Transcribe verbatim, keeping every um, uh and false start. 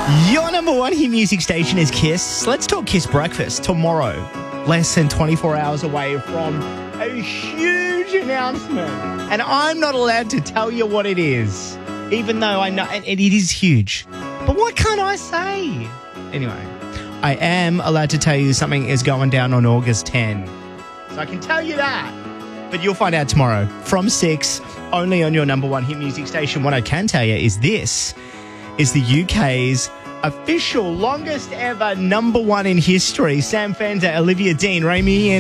Your number one hit music station is Kiss. Let's talk Kiss breakfast tomorrow. Less than twenty-four hours away from a huge announcement. And I'm not allowed to tell you what it is, even though I know and it is huge. But what can't I say? Anyway, I am allowed to tell you something is going down on August tenth. So I can tell you that. But you'll find out tomorrow from six, only on your number one hit music station. What I can tell you is this is the U K's official longest ever number one in history. Sam Fender, Olivia Dean, Rami